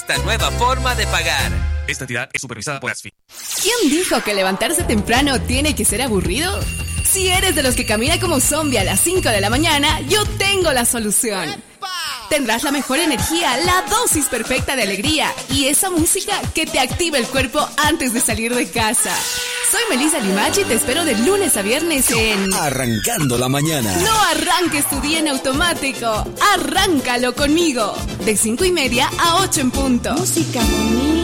esta nueva forma de pagar. Esta entidad es supervisada por ASFI. ¿Quién dijo que levantarse temprano tiene que ser aburrido? Si eres de los que camina como zombie a las 5 de la mañana, yo tengo la solución. Tendrás la mejor energía, la dosis perfecta de alegría y esa música que te activa el cuerpo antes de salir de casa. Soy Melissa Limachi y te espero de lunes a viernes en Arrancando la Mañana. No arranques tu día en automático, arráncalo conmigo. De 5:30 a 8 en punto. Música bonita.